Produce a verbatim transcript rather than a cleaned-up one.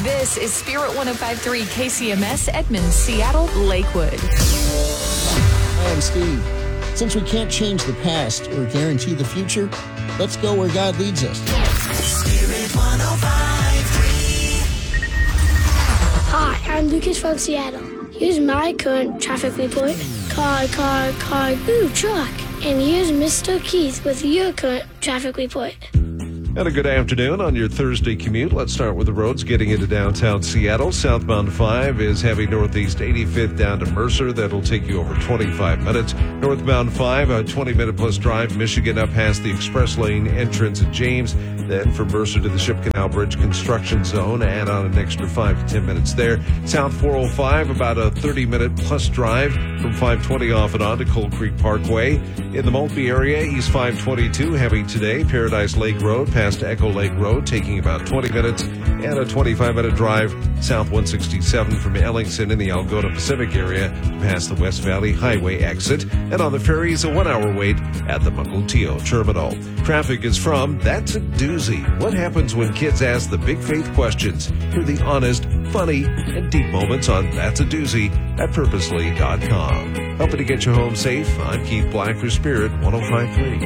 This is Spirit one oh five point three K C M S, Edmonds, Seattle, Lakewood. Hi, I'm Steve. Since we can't change the past or guarantee the future, let's go where God leads us. Spirit one oh five point three. Hi, I'm Lucas from Seattle. Here's my current traffic report. Car, car, car, ooh, truck. And here's Mister Keith with your current traffic report. And a good afternoon on your Thursday commute. Let's start with the roads getting into downtown Seattle. Southbound five is heavy northeast eighty-fifth down to Mercer. That'll take you over twenty-five minutes. Northbound five, a twenty-minute plus drive, Michigan up past the express lane entrance at James. Then from Mercer to the Ship Canal Bridge construction zone, add on an extra five to ten minutes there. South four oh five, about a thirty-minute plus drive from five twenty off and on to Cold Creek Parkway. In the Maltby area, East five twenty-two, heavy today. Paradise Lake Road past Echo Lake Road, taking about twenty minutes, and a twenty-five minute drive south one sixty-seven from Ellingson in the Algona Pacific area past the West Valley Highway exit. And on the ferries, a one hour wait at the Mukilteo Terminal. Traffic is from That's a Doozy. What happens when kids ask the big faith questions? Hear the honest, funny, and deep moments on That's a Doozy at purposely dot com. Helping to get you home safe, I'm Keith Black for Spirit one oh five point three.